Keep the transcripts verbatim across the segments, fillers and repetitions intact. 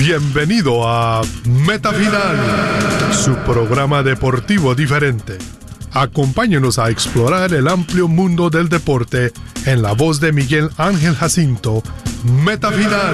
Bienvenido a Meta Final, su programa deportivo diferente. Acompáñenos a explorar el amplio mundo del deporte en la voz de Miguel Ángel Jacinto. Meta Final.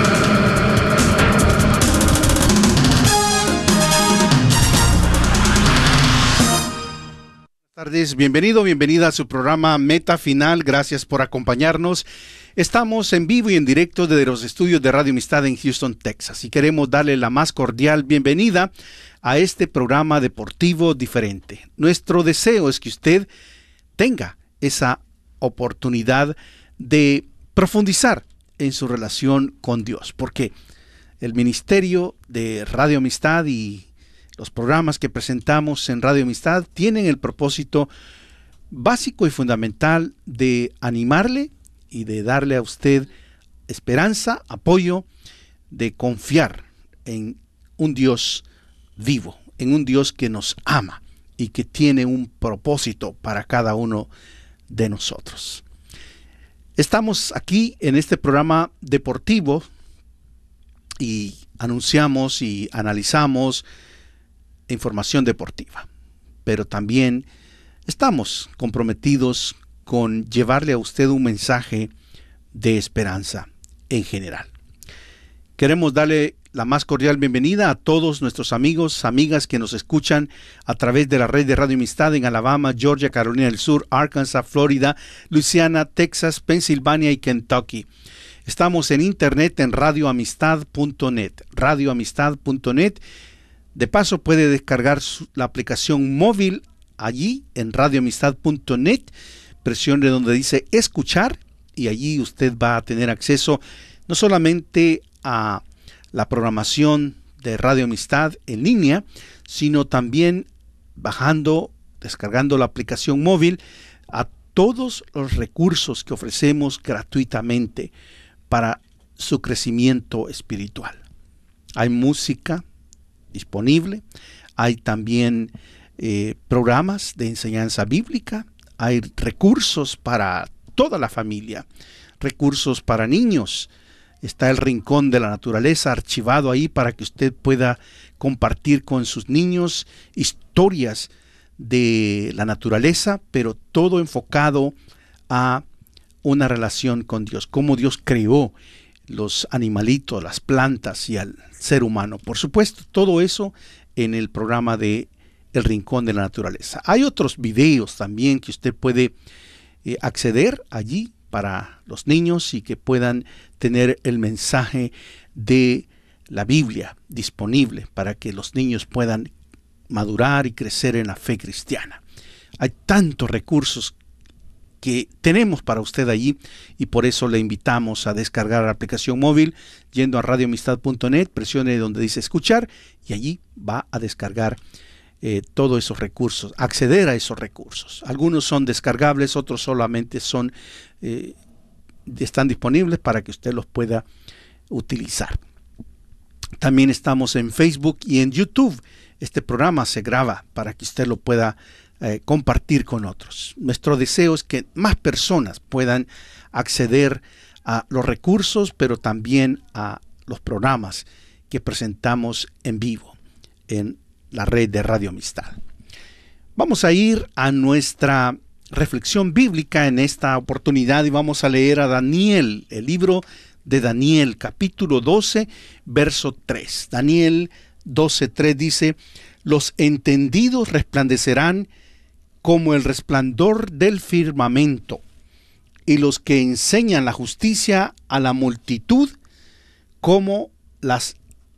Buenas tardes, bienvenido, bienvenida a su programa Meta Final. Gracias por acompañarnos. Estamos en vivo y en directo desde los estudios de Radio Amistad en Houston, Texas, y queremos darle la más cordial bienvenida a este programa deportivo diferente. Nuestro deseo es que usted tenga esa oportunidad de profundizar en su relación con Dios, porque el ministerio de Radio Amistad y los programas que presentamos en Radio Amistad tienen el propósito básico y fundamental de animarle y de darle a usted esperanza, apoyo, de confiar en un Dios vivo, en un Dios que nos ama y que tiene un propósito para cada uno de nosotros. Estamos aquí en este programa deportivo y anunciamos y analizamos información deportiva, pero también estamos comprometidos con llevarle a usted un mensaje de esperanza en general. Queremos darle la más cordial bienvenida a todos nuestros amigos, amigas que nos escuchan a través de la red de Radio Amistad en Alabama, Georgia, Carolina del Sur, Arkansas, Florida, Luisiana, Texas, Pensilvania y Kentucky. Estamos en internet en radio amistad punto net, radio amistad punto net. De paso puede descargar su, la aplicación móvil allí en radio amistad punto net. Presione donde dice escuchar y allí usted va a tener acceso no solamente a la programación de Radio Amistad en línea, sino también bajando, descargando la aplicación móvil a todos los recursos que ofrecemos gratuitamente para su crecimiento espiritual. Hay música disponible, hay también eh, programas de enseñanza bíblica, hay recursos para toda la familia, recursos para niños. Está el Rincón de la Naturaleza archivado ahí para que usted pueda compartir con sus niños historias de la naturaleza, pero todo enfocado a una relación con Dios, cómo Dios creó los animalitos, las plantas y al ser humano. Por supuesto, todo eso en el programa de El Rincón de la Naturaleza. Hay otros videos también que usted puede eh, acceder allí para los niños y que puedan tener el mensaje de la Biblia disponible para que los niños puedan madurar y crecer en la fe cristiana. Hay tantos recursos que tenemos para usted allí y por eso le invitamos a descargar la aplicación móvil yendo a radio amistad punto net, presione donde dice escuchar y allí va a descargar Eh, todos esos recursos, acceder a esos recursos. Algunos son descargables, otros solamente son eh, están disponibles para que usted los pueda utilizar. También estamos en Facebook y en YouTube. Este programa se graba para que usted lo pueda eh, compartir con otros. Nuestro deseo es que más personas puedan acceder a los recursos, pero también a los programas que presentamos en vivo en la red de Radio Amistad. Vamos a ir a nuestra reflexión bíblica en esta oportunidad y vamos a leer a Daniel, el libro de Daniel, capítulo doce, verso tres. Daniel doce, tres dice: los entendidos resplandecerán como el resplandor del firmamento, y los que enseñan la justicia a la multitud como las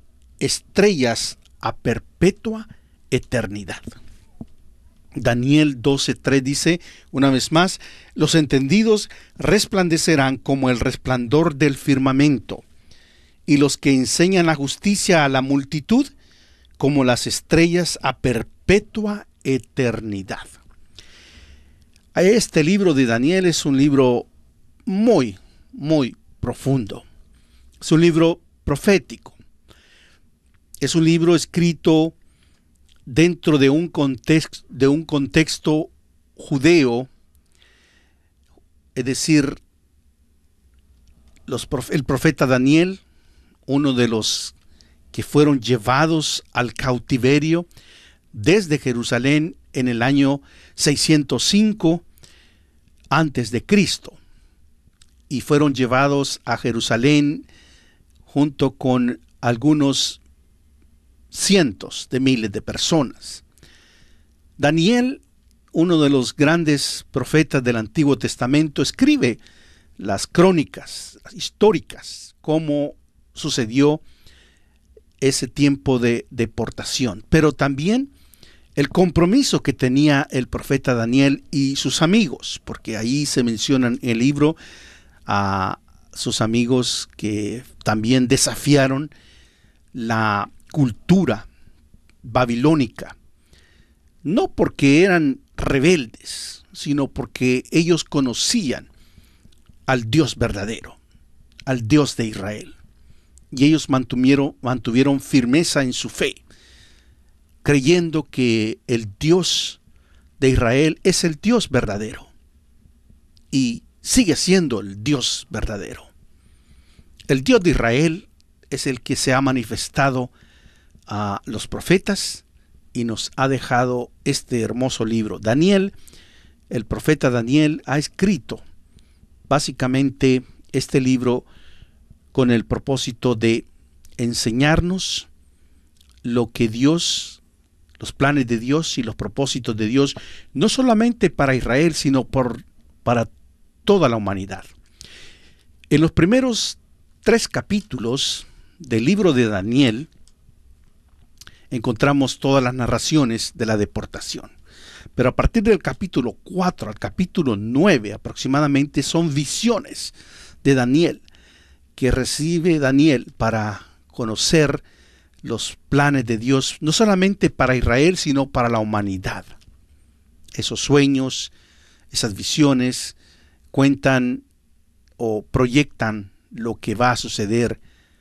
estrellas a perpetua eternidad. Daniel doce, tres dice una vez más: los entendidos resplandecerán como el resplandor del firmamento, y los que enseñan la justicia a la multitud como las estrellas a perpetua eternidad. Este libro de Daniel es un libro muy, muy profundo. Es un libro profético. Es un libro escrito dentro de un contexto, de un contexto judeo, es decir, los, el profeta Daniel, uno de los que fueron llevados al cautiverio desde Jerusalén en el año seiscientos cinco antes de Cristo, y fueron llevados a Jerusalén junto con algunos cientos de miles de personas. Daniel, uno de los grandes profetas del Antiguo Testamento, escribe las crónicas históricas, cómo sucedió ese tiempo de deportación, pero también el compromiso que tenía el profeta Daniel y sus amigos, porque ahí se mencionan en el libro a sus amigos que también desafiaron la cultura babilónica, no porque eran rebeldes, sino porque ellos conocían al Dios verdadero, al Dios de Israel. Y ellos mantuvieron, mantuvieron firmeza en su fe, creyendo que el Dios de Israel es el Dios verdadero y sigue siendo el Dios verdadero. El Dios de Israel es el que se ha manifestado a los profetas y nos ha dejado este hermoso libro. Daniel, el profeta Daniel, ha escrito básicamente este libro con el propósito de enseñarnos lo que Dios, los planes de Dios y los propósitos de Dios, no solamente para Israel, sino por, para toda la humanidad. En los primeros tres capítulos del libro de Daniel encontramos todas las narraciones de la deportación. Pero a partir del capítulo cuatro al capítulo nueve aproximadamente son visiones de Daniel que recibe Daniel para conocer los planes de Dios, no solamente para Israel, sino para la humanidad. Esos sueños, esas visiones cuentan o proyectan lo que va a suceder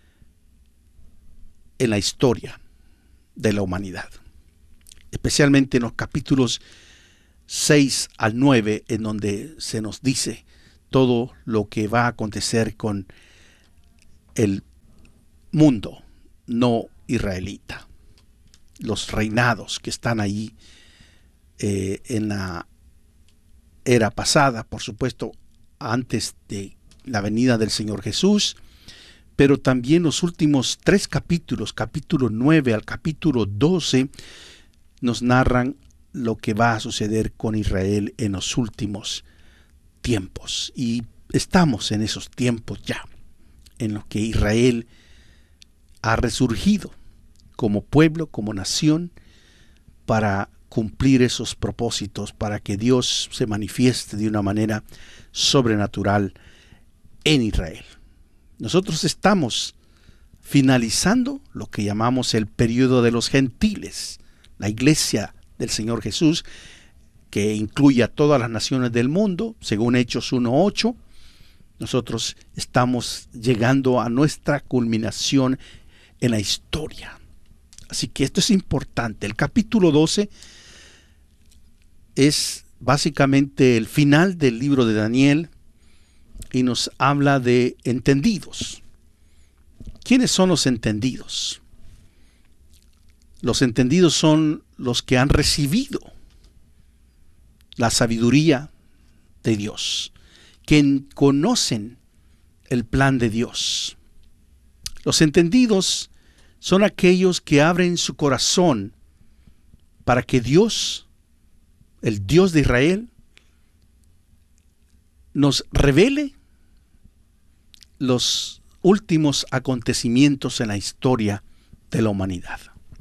en la historia de la humanidad, especialmente en los capítulos seis al nueve, en donde se nos dice todo lo que va a acontecer con el mundo no israelita, los reinados que están ahí eh, en la era pasada, por supuesto, antes de la venida del Señor Jesús, pero también los últimos tres capítulos, capítulo nueve al capítulo doce, nos narran lo que va a suceder con Israel en los últimos tiempos. Y estamos en esos tiempos ya, en los que Israel ha resurgido como pueblo, como nación, para cumplir esos propósitos, para que Dios se manifieste de una manera sobrenatural en Israel. Nosotros estamos finalizando lo que llamamos el periodo de los gentiles, la iglesia del Señor Jesús, que incluye a todas las naciones del mundo, según Hechos uno ocho. Nosotros estamos llegando a nuestra culminación en la historia. Así que esto es importante. El capítulo doce es básicamente el final del libro de Daniel y nos habla de entendidos. ¿Quiénes son los entendidos? Los entendidos son los que han recibido la sabiduría de Dios, que conocen el plan de Dios. Los entendidos son aquellos que abren su corazón para que Dios, el Dios de Israel, nos revele los últimos acontecimientos en la historia de la humanidad.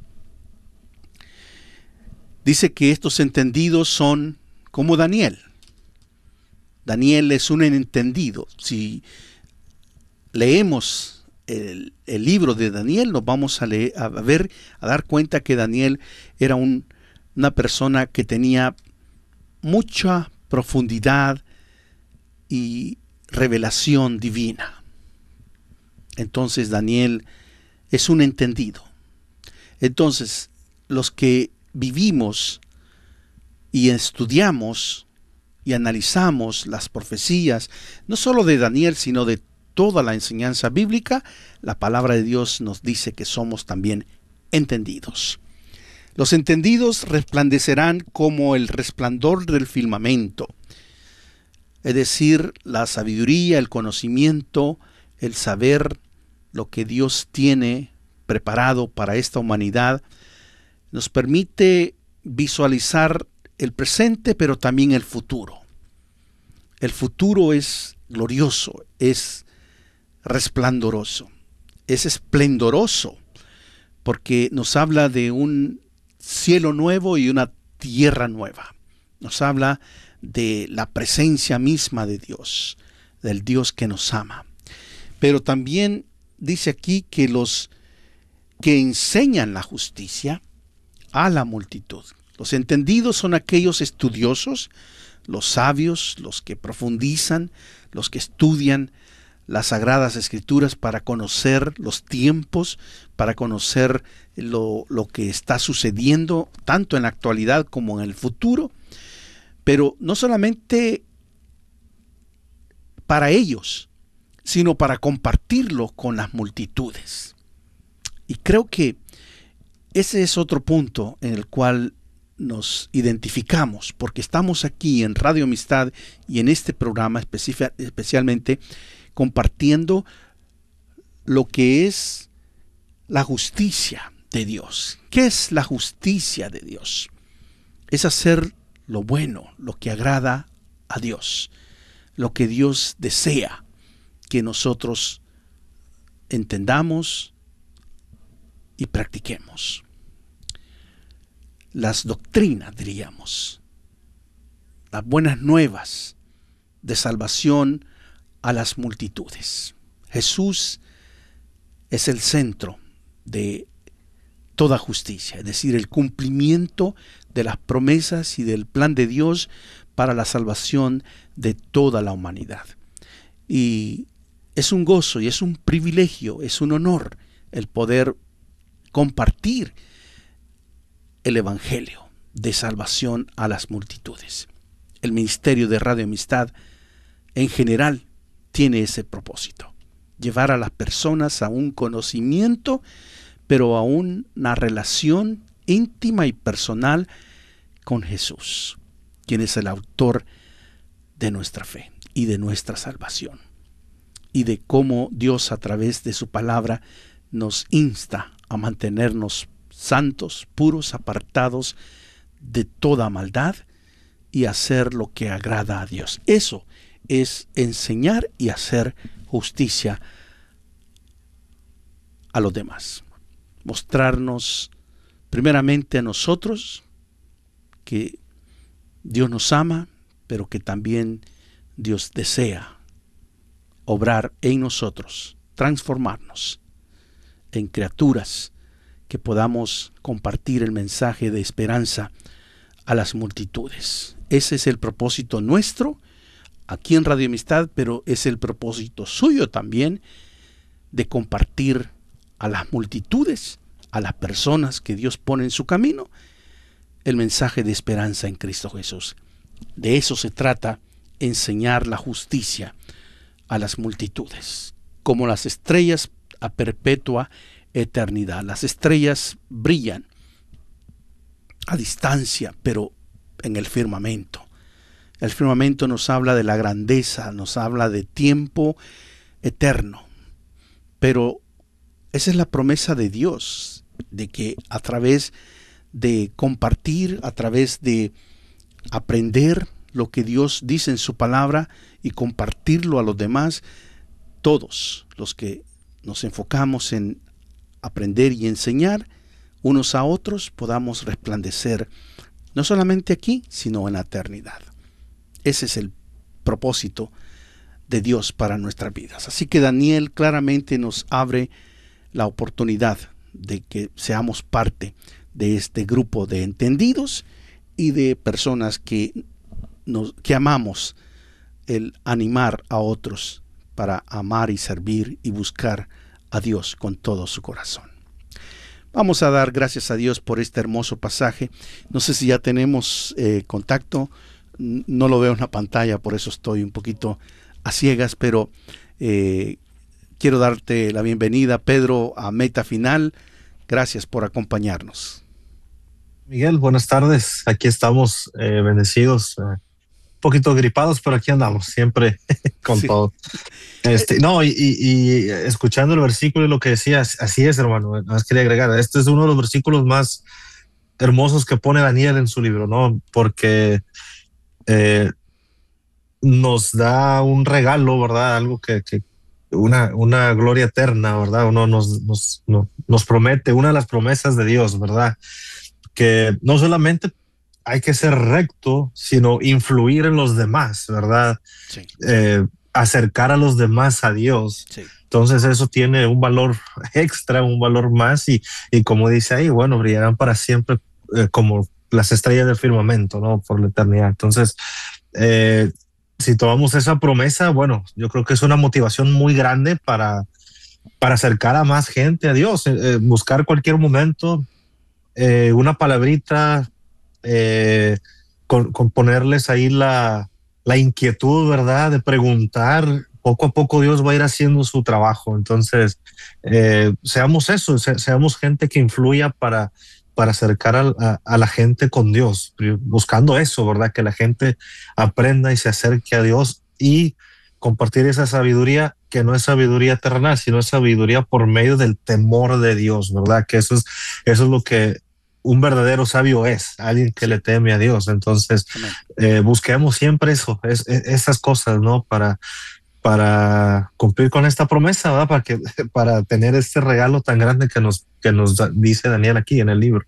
Dice que estos entendidos son como Daniel. Daniel es un entendido. Si leemos el, el libro de Daniel, nos vamos a, leer, a ver, a dar cuenta que Daniel era un, una persona que tenía mucha profundidad y revelación divina. Entonces Daniel es un entendido. Entonces, los que vivimos y estudiamos y analizamos las profecías, no solo de Daniel, sino de toda la enseñanza bíblica, la palabra de Dios nos dice que somos también entendidos. Los entendidos resplandecerán como el resplandor del firmamento, es decir, la sabiduría, el conocimiento, el saber lo que Dios tiene preparado para esta humanidad, nos permite visualizar el presente, pero también el futuro. El futuro es glorioso, es resplandoroso, es esplendoroso, porque nos habla de un cielo nuevo y una tierra nueva. Nos habla de la presencia misma de Dios, del Dios que nos ama. Pero también dice aquí que los que enseñan la justicia a la multitud. Los entendidos son aquellos estudiosos, los sabios, los que profundizan, los que estudian las Sagradas Escrituras para conocer los tiempos, para conocer lo, lo que está sucediendo tanto en la actualidad como en el futuro. Pero no solamente para ellos, sino para compartirlo con las multitudes. Y creo que ese es otro punto en el cual nos identificamos, porque estamos aquí en Radio Amistad y en este programa especialmente compartiendo lo que es la justicia de Dios. ¿Qué es la justicia de Dios? Es hacer lo bueno, lo que agrada a Dios, lo que Dios desea que nosotros entendamos y practiquemos. Las doctrinas, diríamos, las buenas nuevas de salvación a las multitudes. Jesús es el centro de toda justicia, es decir, el cumplimiento de las promesas y del plan de Dios para la salvación de toda la humanidad. Y es un gozo y es un privilegio, es un honor el poder compartir el evangelio de salvación a las multitudes. El ministerio de Radio Amistad en general tiene ese propósito: llevar a las personas a un conocimiento, pero a una relación íntima y personal con Jesús, quien es el autor de nuestra fe y de nuestra salvación, y de cómo Dios a través de su palabra nos insta a mantenernos santos, puros, apartados de toda maldad y hacer lo que agrada a Dios. Eso es enseñar y hacer justicia a los demás. Mostrarnos primeramente a nosotros que Dios nos ama, pero que también Dios desea obrar en nosotros, transformarnos en criaturas que podamos compartir el mensaje de esperanza a las multitudes. Ese es el propósito nuestro aquí en Radio Amistad, pero es el propósito suyo también de compartir a las multitudes, a las personas que Dios pone en su camino, el mensaje de esperanza en Cristo Jesús. De eso se trata, enseñar la justicia a las multitudes, como las estrellas a perpetua eternidad. Las estrellas brillan a distancia, pero en el firmamento. El firmamento nos habla de la grandeza, nos habla de tiempo eterno. Pero esa es la promesa de Dios, de que a través de compartir, a través de aprender lo que Dios dice en su palabra y compartirlo a los demás, todos los que nos enfocamos en aprender y enseñar unos a otros, podamos resplandecer no solamente aquí, sino en la eternidad. Ese es el propósito de Dios para nuestras vidas. Así que Daniel claramente nos abre la oportunidad de que seamos parte de este grupo de entendidos y de personas que, nos, que amamos el animar a otros para amar y servir y buscar a Dios con todo su corazón. Vamos a dar gracias a Dios por este hermoso pasaje. No sé si ya tenemos eh, contacto, no lo veo en la pantalla, por eso estoy un poquito a ciegas, pero eh, quiero darte la bienvenida, Pedro, a Meta Final. Gracias por acompañarnos. Miguel, buenas tardes. Aquí estamos eh, bendecidos, eh, un poquito gripados, pero aquí andamos siempre con Sí. todo. Este, no, y, y, y escuchando el versículo y lo que decías, así es, hermano. Nada más quería agregar, este es uno de los versículos más hermosos que pone Daniel en su libro, ¿no? Porque eh, nos da un regalo, ¿verdad? Algo que, que una, una gloria eterna, ¿verdad? Uno nos, nos, nos, nos promete, una de las promesas de Dios, ¿verdad? Que no solamente hay que ser recto, sino influir en los demás, ¿verdad? Sí. Eh, acercar a los demás a Dios. Sí. Entonces eso tiene un valor extra, un valor más y, y como dice ahí, bueno, brillarán para siempre eh, como las estrellas del firmamento, ¿no? Por la eternidad. Entonces, eh, si tomamos esa promesa, bueno, yo creo que es una motivación muy grande para, para acercar a más gente a Dios, eh, buscar cualquier momento, eh, una palabrita, eh, con, con ponerles ahí la, la inquietud, ¿verdad? De preguntar. Poco a poco Dios va a ir haciendo su trabajo. Entonces, eh, seamos eso, se, seamos gente que influya para, para acercar a, a, a la gente con Dios, buscando eso, ¿verdad? Que la gente aprenda y se acerque a Dios y compartir esa sabiduría que no es sabiduría terrenal, sino es sabiduría por medio del temor de Dios, ¿verdad? Que eso es, eso es lo que un verdadero sabio es, alguien que le teme a Dios. Entonces, eh, busquemos siempre eso, es, es, esas cosas, ¿no? Para, para cumplir con esta promesa, ¿verdad? Para, que, para tener este regalo tan grande que nos, que nos dice Daniel aquí en el libro.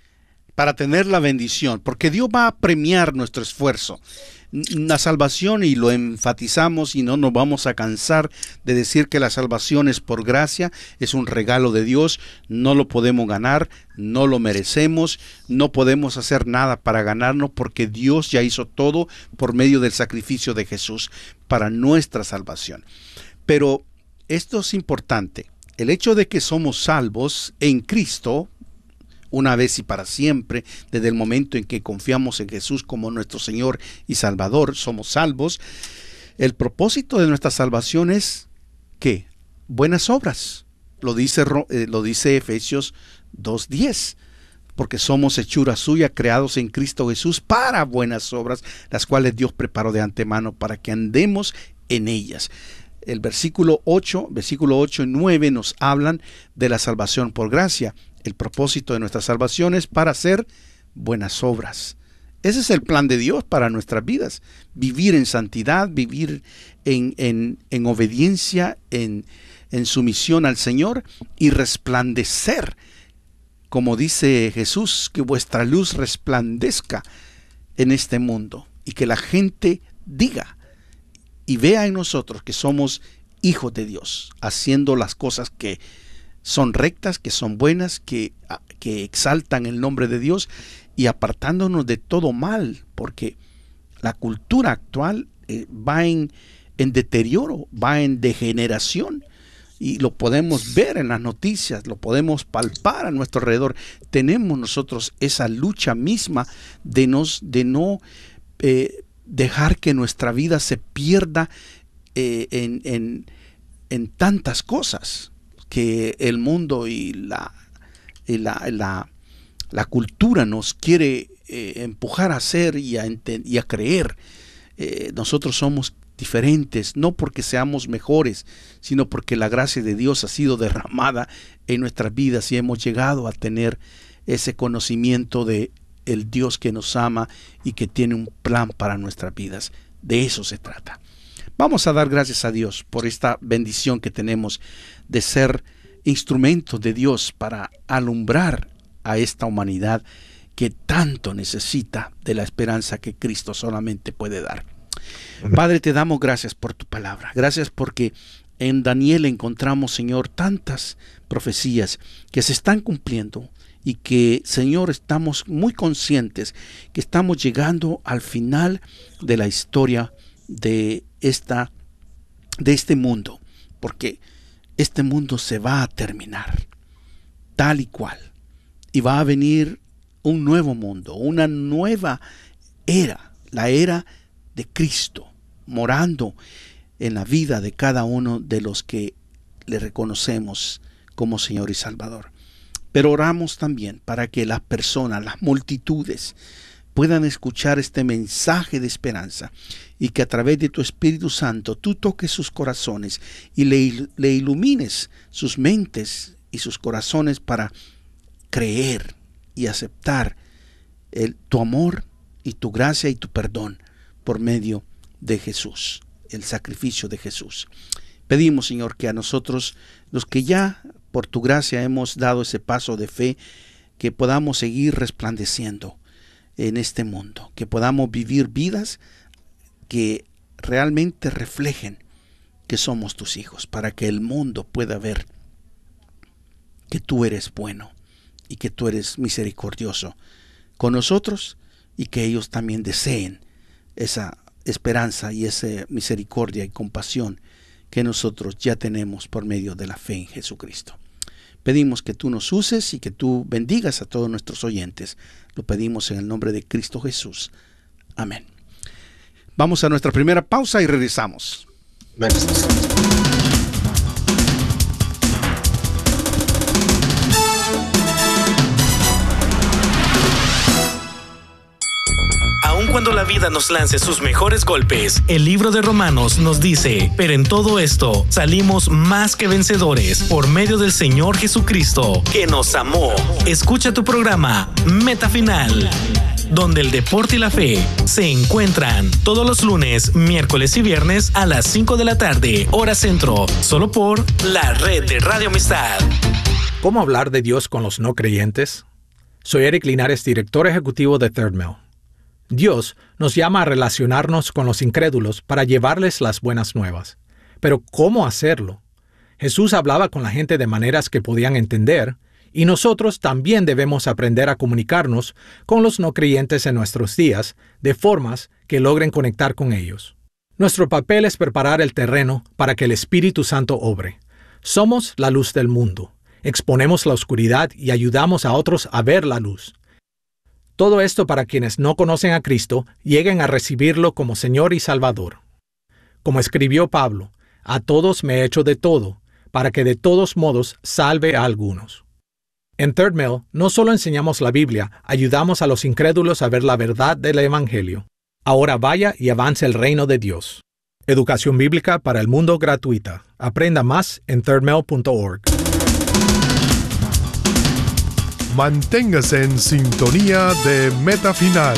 Para tener la bendición, porque Dios va a premiar nuestro esfuerzo. La salvación, y lo enfatizamos y no nos vamos a cansar de decir que la salvación es por gracia, es un regalo de Dios, no lo podemos ganar, no lo merecemos, no podemos hacer nada para ganarnos porque Dios ya hizo todo por medio del sacrificio de Jesús para nuestra salvación. Pero esto es importante, el hecho de que somos salvos en Cristo, una vez y para siempre, desde el momento en que confiamos en Jesús como nuestro Señor y Salvador, somos salvos. El propósito de nuestra salvación es, ¿qué? Buenas obras. Lo dice, eh, lo dice Efesios dos diez. Porque somos hechura suya, creados en Cristo Jesús para buenas obras, las cuales Dios preparó de antemano para que andemos en ellas. El versículo ocho, versículo ocho y nueve nos hablan de la salvación por gracia. El propósito de nuestra salvación es para hacer buenas obras. Ese es el plan de Dios para nuestras vidas. Vivir en santidad, vivir en, en, en obediencia, en, en sumisión al Señor y resplandecer. Como dice Jesús, que vuestra luz resplandezca en este mundo y que la gente diga y vea en nosotros que somos hijos de Dios, haciendo las cosas que son rectas, que son buenas, que, que exaltan el nombre de Dios y apartándonos de todo mal, porque la cultura actual eh, va en, en deterioro, va en degeneración y lo podemos ver en las noticias, lo podemos palpar a nuestro alrededor. Tenemos nosotros esa lucha misma de, nos, de no eh, dejar que nuestra vida se pierda eh, en, en, en tantas cosas que el mundo y la, y la, la, la cultura nos quiere eh, empujar a hacer y a, y a creer. Eh, nosotros somos diferentes, no porque seamos mejores, sino porque la gracia de Dios ha sido derramada en nuestras vidas y hemos llegado a tener ese conocimiento de el Dios que nos ama y que tiene un plan para nuestras vidas. De eso se trata. Vamos a dar gracias a Dios por esta bendición que tenemos de ser instrumentos de Dios para alumbrar a esta humanidad que tanto necesita de la esperanza que Cristo solamente puede dar. Padre, te damos gracias por tu palabra. Gracias porque en Daniel encontramos, Señor, tantas profecías que se están cumpliendo y que, Señor, estamos muy conscientes que estamos llegando al final de la historia de esta de este mundo, porque este mundo se va a terminar tal y cual y va a venir un nuevo mundo, una nueva era, la era de Cristo morando en la vida de cada uno de los que le reconocemos como Señor y Salvador. Pero oramos también para que las personas, las multitudes, puedan escuchar este mensaje de esperanza y que a través de tu Espíritu Santo tú toques sus corazones y le, le ilumines sus mentes y sus corazones para creer y aceptar el, tu amor y tu gracia y tu perdón por medio de Jesús, el sacrificio de Jesús. Pedimos, Señor, que a nosotros, los que ya por tu gracia hemos dado ese paso de fe, que podamos seguir resplandeciendo en este mundo, que podamos vivir vidas que realmente reflejen que somos tus hijos, para que el mundo pueda ver que tú eres bueno y que tú eres misericordioso con nosotros, y que ellos también deseen esa esperanza y esa misericordia y compasión que nosotros ya tenemos por medio de la fe en Jesucristo. Pedimos que tú nos uses y que tú bendigas a todos nuestros oyentes. Lo pedimos en el nombre de Cristo Jesús. Amén. Vamos a nuestra primera pausa y regresamos. Cuando la vida nos lance sus mejores golpes, el libro de Romanos nos dice: pero en todo esto salimos más que vencedores por medio del Señor Jesucristo, que nos amó. Escucha tu programa Meta Final, donde el deporte y la fe se encuentran todos los lunes, miércoles y viernes a las cinco de la tarde, hora centro, solo por la red de Radio Amistad. ¿Cómo hablar de Dios con los no creyentes? Soy Eric Linares, director ejecutivo de Third Mill. Dios nos llama a relacionarnos con los incrédulos para llevarles las buenas nuevas. Pero ¿cómo hacerlo? Jesús hablaba con la gente de maneras que podían entender, y nosotros también debemos aprender a comunicarnos con los no creyentes en nuestros días de formas que logren conectar con ellos. Nuestro papel es preparar el terreno para que el Espíritu Santo obre. Somos la luz del mundo. Exponemos la oscuridad y ayudamos a otros a ver la luz. Todo esto para quienes no conocen a Cristo lleguen a recibirlo como Señor y Salvador. Como escribió Pablo, a todos me he hecho de todo, para que de todos modos salve a algunos. En Third Mill no solo enseñamos la Biblia, ayudamos a los incrédulos a ver la verdad del Evangelio. Ahora vaya y avance el reino de Dios. Educación bíblica para el mundo gratuita. Aprenda más en third mill punto org. Manténgase en sintonía de Meta Final.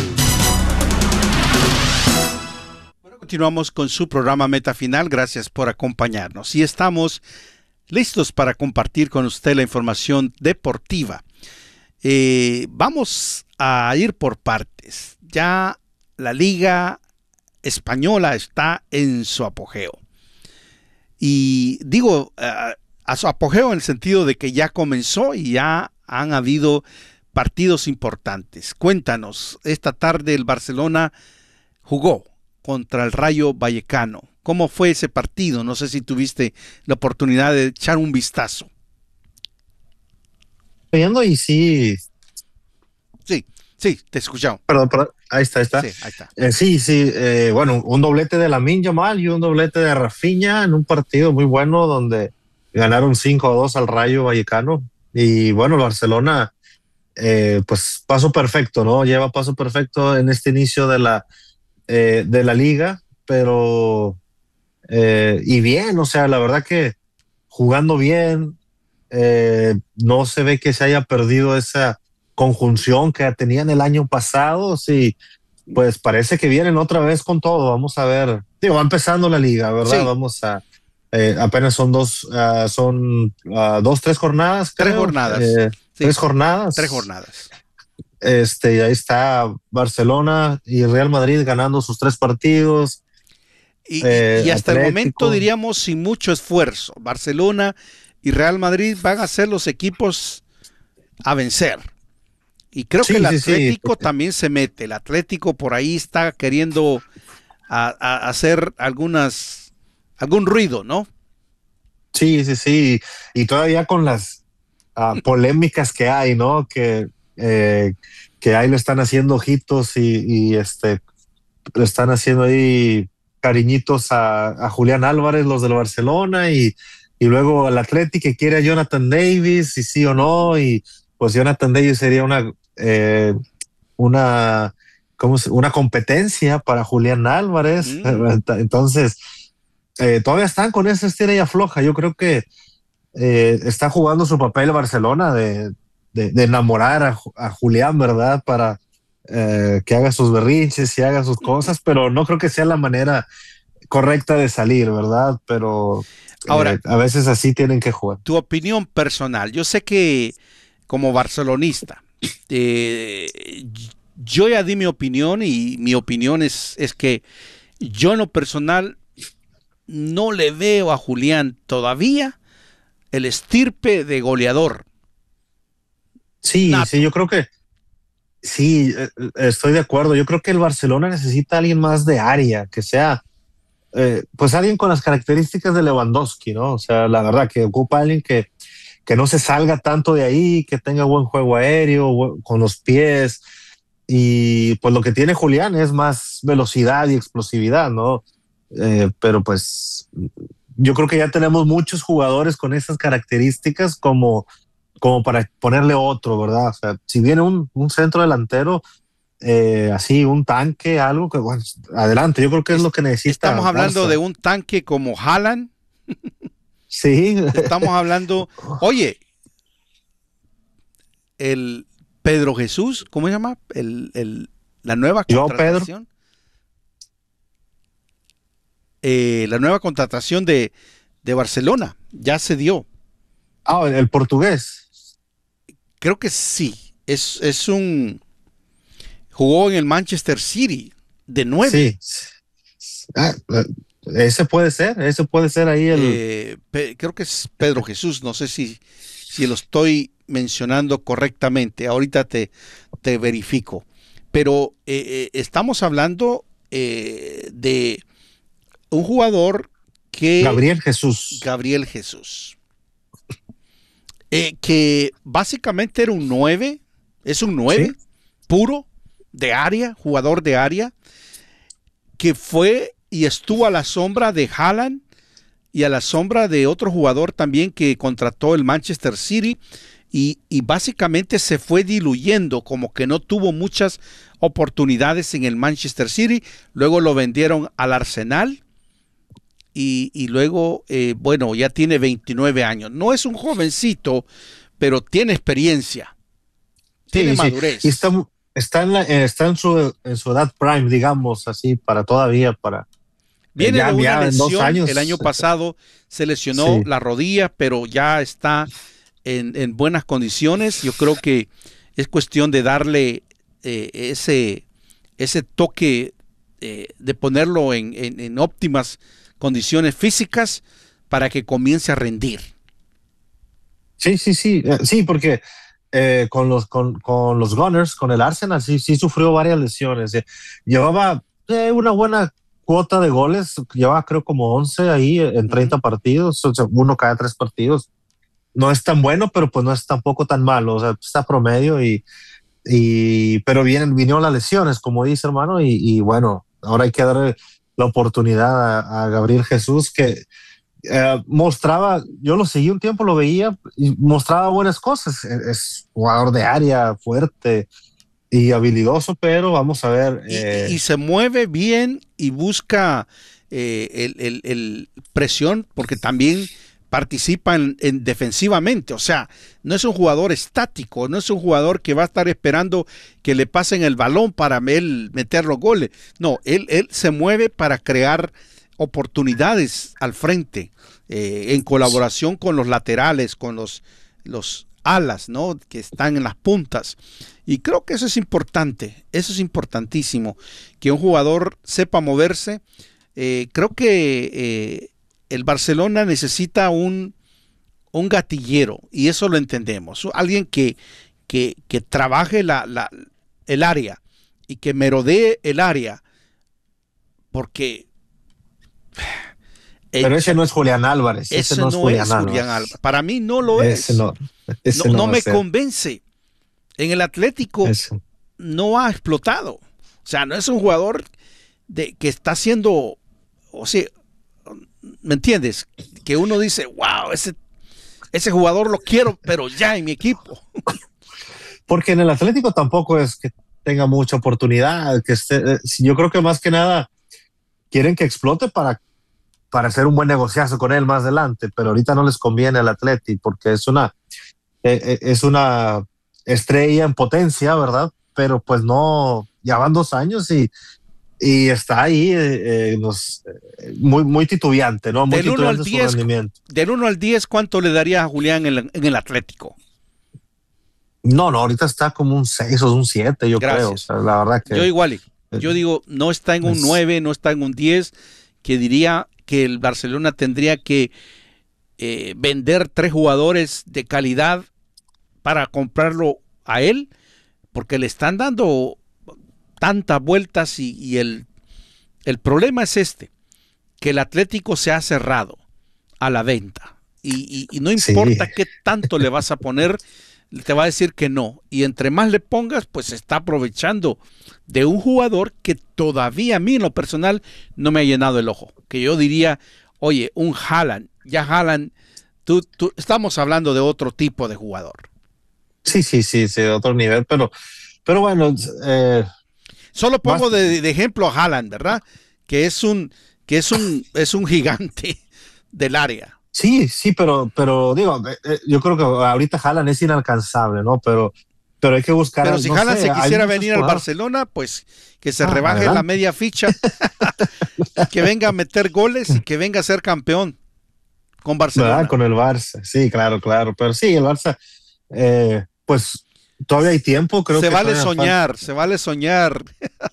Bueno, continuamos con su programa Meta Final. Gracias por acompañarnos. Y estamos listos para compartir con usted la información deportiva. Eh, vamos a ir por partes. Ya la Liga Española está en su apogeo. Y digo uh, a su apogeo en el sentido de que ya comenzó y ya han habido partidos importantes. Cuéntanos, esta tarde el Barcelona jugó contra el Rayo Vallecano. ¿Cómo fue ese partido? No sé si tuviste la oportunidad de echar un vistazo. Viendo y sí. Sí, sí, te escuchamos. Perdón, perdón. Ahí está, ahí está. Sí, ahí está. Eh, sí, sí. Eh, bueno, un doblete de Lamine Yamal y un doblete de Rafinha en un partido muy bueno donde ganaron cinco a dos al Rayo Vallecano. Y bueno, Barcelona, eh, pues paso perfecto, ¿no? Lleva paso perfecto en este inicio de la, eh, de la liga, pero eh, y bien, o sea, la verdad que jugando bien, eh, no se ve que se haya perdido esa conjunción que tenían el año pasado. Sí, pues parece que vienen otra vez con todo. Vamos a ver, digo, va empezando la liga, ¿verdad? Sí. Vamos a Eh, apenas son dos, uh, son uh, dos, tres jornadas. Tres creo. jornadas. Eh, Sí. Tres jornadas. Tres jornadas. Este, ahí está Barcelona y Real Madrid ganando sus tres partidos. Y, eh, y hasta Atlético. el momento diríamos sin mucho esfuerzo. Barcelona y Real Madrid van a ser los equipos a vencer. Y creo Sí, que el sí, sí, Atlético porque- también se mete. El Atlético por ahí está queriendo a, a hacer algunas algún ruido, ¿no? Sí, sí, sí. Y todavía con las uh, polémicas que hay, ¿no? Que, eh, que ahí le están haciendo ojitos y, y este, le están haciendo ahí cariñitos a, a Julián Álvarez, los del Barcelona, y, y luego el Atlético que quiere a Jonathan Davis, y sí o no, y pues Jonathan Davis sería una, eh, una, ¿cómo se, una competencia para Julián Álvarez. Mm. Entonces, eh, todavía están con esa estira y afloja. Yo creo que eh, está jugando su papel Barcelona de, de, de enamorar a, a Julián, ¿verdad? Para eh, que haga sus berrinches y haga sus cosas, pero no creo que sea la manera correcta de salir, ¿verdad? Pero ahora, eh, a veces así tienen que jugar. Tu opinión personal. Yo sé que como barcelonista, eh, yo ya di mi opinión y mi opinión es, es que yo en lo personal no le veo a Julián todavía el estirpe de goleador. Sí, Nato. sí, yo creo que sí, estoy de acuerdo. Yo creo que el Barcelona necesita a alguien más de área, que sea eh, pues alguien con las características de Lewandowski, ¿no? O sea, la verdad que ocupa a alguien que, que no se salga tanto de ahí, que tenga buen juego aéreo, con los pies. Y pues lo que tiene Julián es más velocidad y explosividad, ¿no? Eh, pero pues yo creo que ya tenemos muchos jugadores con esas características como, como para ponerle otro, ¿verdad? O sea, si viene un, un centro delantero, eh, así, un tanque, algo que, bueno, adelante, yo creo que es lo que necesita. Estamos hablando Barça. de un tanque como Haaland. Sí. Estamos hablando, oye, el Pedro Jesús, ¿cómo se llama? El, el, la nueva Yo, contratación. Pedro. Eh, la nueva contratación de, de Barcelona ya se dio. Ah, el, el portugués. Creo que sí. Es, es un... Jugó en el Manchester City de nueve. Sí. Ah, ese puede ser, ese puede ser ahí el... Eh, pe, creo que es Pedro Jesús, no sé si, si lo estoy mencionando correctamente. Ahorita te, te verifico. Pero eh, eh, estamos hablando eh, de un jugador que... Gabriel Jesús. Gabriel Jesús. Eh, que básicamente era un nueve, es un nueve, ¿sí? Puro, de área, jugador de área, que fue y estuvo a la sombra de Haaland y a la sombra de otro jugador también que contrató el Manchester City y, y básicamente se fue diluyendo, como que no tuvo muchas oportunidades en el Manchester City, luego lo vendieron al Arsenal. Y, y luego, eh, bueno, ya tiene veintinueve años. No es un jovencito, pero tiene experiencia. Tiene sí, madurez. Sí. Y está, está, en, la, está en, su, en su edad prime, digamos, así, para todavía, para... Viene ya, de una lesión. Dos años. El año pasado se lesionó sí. la rodilla, pero ya está en, en buenas condiciones. Yo creo que es cuestión de darle eh, ese, ese toque, eh, de ponerlo en, en, en óptimas condiciones físicas para que comience a rendir. Sí, sí, sí, sí, porque eh, con los con, con los Gunners, con el Arsenal, sí, sí sufrió varias lesiones. Eh. Llevaba eh, una buena cuota de goles, llevaba creo como once ahí en treinta uh-huh. partidos, o sea, uno cada tres partidos. No es tan bueno, pero pues no es tampoco tan malo, o sea, está promedio y, y pero vienen, vinieron las lesiones, como dice hermano, y, y bueno, ahora hay que darle la oportunidad a, a Gabriel Jesús, que eh, mostraba, yo lo seguí un tiempo, lo veía y mostraba buenas cosas. Es, es jugador de área, fuerte y habilidoso, pero vamos a ver. Eh, y, y se mueve bien y busca eh, el, el, el presión, porque también participa en, en defensivamente, o sea, no es un jugador estático, no es un jugador que va a estar esperando que le pasen el balón para él meter los goles, no, él, él se mueve para crear oportunidades al frente, eh, en colaboración con los laterales, con los, los alas, ¿no?, que están en las puntas, y creo que eso es importante, eso es importantísimo, que un jugador sepa moverse. eh, creo que eh, el Barcelona necesita un, un gatillero, y eso lo entendemos. Alguien que, que, que trabaje la, la, el área y que merodee el área, porque... Pero ese no es Julián Álvarez. Ese, ese no es Julián, no es Julián Álvarez. Álvarez. Para mí no lo ese es. No, ese no, no, no me ser. convence. En el Atlético ese. no ha explotado. O sea, no es un jugador de, que está haciendo... O sea, ¿me entiendes? Que uno dice, wow, ese, ese jugador lo quiero, pero ya en mi equipo. Porque en el Atlético tampoco es que tenga mucha oportunidad, que esté, yo creo que más que nada quieren que explote para, para hacer un buen negociazo con él más adelante, pero ahorita no les conviene al Atlético porque es una, eh, es una estrella en potencia, ¿verdad? Pero pues no, ya van dos años y, y está ahí eh, nos, eh, muy, muy titubeante, ¿no? Muy del uno al titubeante su diez, rendimiento. Del uno al diez, ¿cuánto le daría a Julián en el, en el Atlético? No, no, ahorita está como un seis o un siete, yo Gracias. creo. O sea, la verdad que yo igual, yo digo, no está en un es, nueve, no está en un diez, que diría que el Barcelona tendría que eh, vender tres jugadores de calidad para comprarlo a él, porque le están dando tantas vueltas y, y el, el problema es este, que el Atlético se ha cerrado a la venta y, y, y no importa sí. qué tanto le vas a poner, te va a decir que no, y entre más le pongas, pues está aprovechando de un jugador que todavía a mí en lo personal no me ha llenado el ojo, que yo diría, oye, un Haaland, ya Haaland, tú, tú, estamos hablando de otro tipo de jugador. Sí, sí, sí, sí, de otro nivel, pero, pero bueno. Eh, Solo pongo de, de ejemplo a Haaland, ¿verdad? Que es un, que es un, es un gigante del área. Sí, sí, pero, pero digo, eh, yo creo que ahorita Haaland es inalcanzable, ¿no? Pero, pero hay que buscar. Pero si no Haaland sé, se quisiera venir al jugadores. Barcelona, pues que se Ah, rebaje adelante. la media ficha, que venga a meter goles y que venga a ser campeón con Barcelona. ¿Verdad? Con el Barça, sí, claro, claro. Pero sí, el Barça, eh, pues todavía hay tiempo. Creo se que vale todavía soñar, falta, se vale soñar.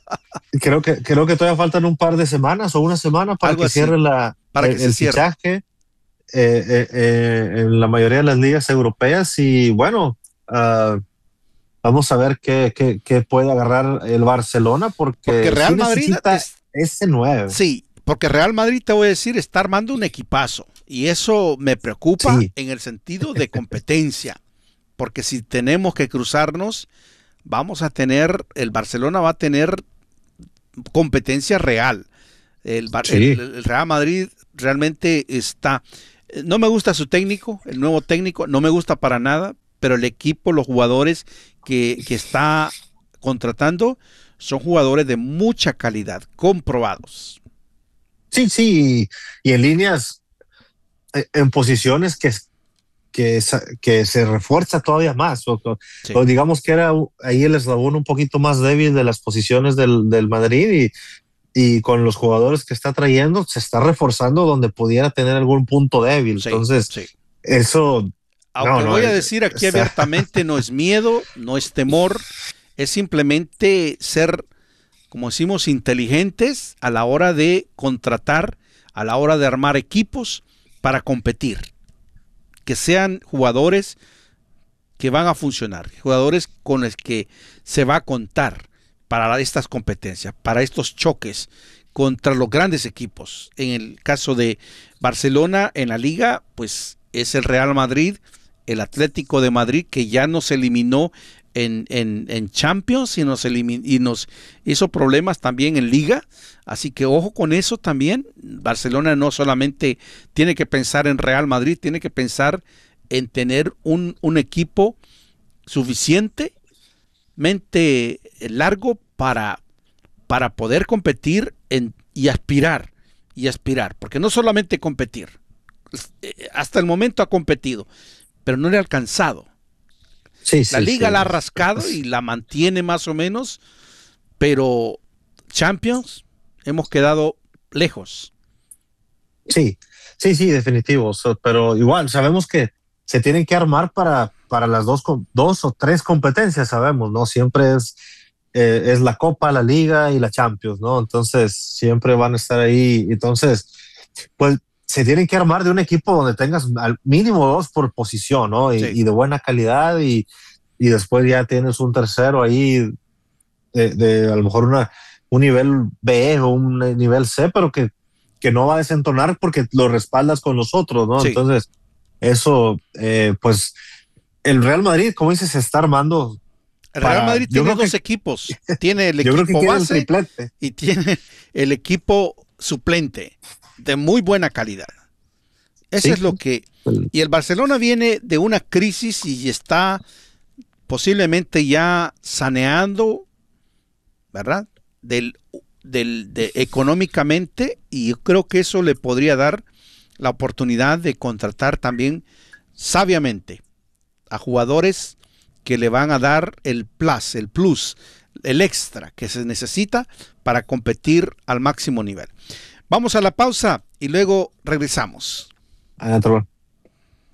creo que creo que todavía faltan un par de semanas o una semana para Algo que así, cierre la, para el, que se el cierre. fichaje. Eh, eh, eh, en la mayoría de las ligas europeas y bueno, uh, vamos a ver qué, qué, qué puede agarrar el Barcelona porque, porque Real sí Madrid necesita es, ese nueve. Sí, porque Real Madrid, te voy a decir, está armando un equipazo y eso me preocupa Sí. en el sentido de competencia, porque si tenemos que cruzarnos, vamos a tener, el Barcelona va a tener competencia real. El, Sí. el, el Real Madrid realmente está... No me gusta su técnico, el nuevo técnico, no me gusta para nada, pero el equipo, los jugadores que, que está contratando son jugadores de mucha calidad, comprobados. Sí, sí, y en líneas, eh, en posiciones que, que, que se refuerza todavía más. O, Sí. o digamos que era ahí el eslabón un poquito más débil de las posiciones del, del Madrid y y con los jugadores que está trayendo se está reforzando donde pudiera tener algún punto débil. Sí, Entonces, sí. eso... Aunque no, no, voy a es- decir aquí está- abiertamente, no es miedo, no es temor, es simplemente ser, como decimos, inteligentes a la hora de contratar, a la hora de armar equipos para competir. Que sean jugadores que van a funcionar, jugadores con los que se va a contar para estas competencias, para estos choques contra los grandes equipos. En el caso de Barcelona en la liga, pues es el Real Madrid, el Atlético de Madrid, que ya nos eliminó en, en, en Champions y nos, elimin- y nos hizo problemas también en liga. Así que ojo con eso también. Barcelona no solamente tiene que pensar en Real Madrid, tiene que pensar en tener un, un equipo suficientemente largo para, para poder competir en, y aspirar, y aspirar, porque no solamente competir, hasta el momento ha competido, pero no le ha alcanzado. Sí, La sí, liga sí. la ha rascado y la mantiene más o menos, pero Champions hemos quedado lejos. Sí, sí, sí, definitivo. So, pero igual sabemos que se tienen que armar para, para las dos, com- dos o tres competencias, sabemos, ¿no? Siempre es, eh, es la Copa, la Liga y la Champions, ¿no? Entonces siempre van a estar ahí. Entonces, pues se tienen que armar de un equipo donde tengas al mínimo dos por posición, ¿no? Y, Sí. y de buena calidad y, y después ya tienes un tercero ahí de, de a lo mejor una, un nivel B o un nivel C, pero que, que no va a desentonar porque lo respaldas con los otros, ¿no? Sí. Entonces, eso, eh, pues, el Real Madrid, como dices, se está armando. El Real Para- Madrid yo tiene creo dos que- equipos, tiene el Yo creo que equipo quiere el base triplete. y tiene el equipo suplente. de muy buena calidad. Eso Sí. es lo que... Y el Barcelona viene de una crisis y está posiblemente ya saneando, ¿verdad? Del, del, de, económicamente, y yo creo que eso le podría dar la oportunidad de contratar también sabiamente a jugadores que le van a dar el plus, el plus, el extra que se necesita para competir al máximo nivel. Vamos a la pausa y luego regresamos. Ah,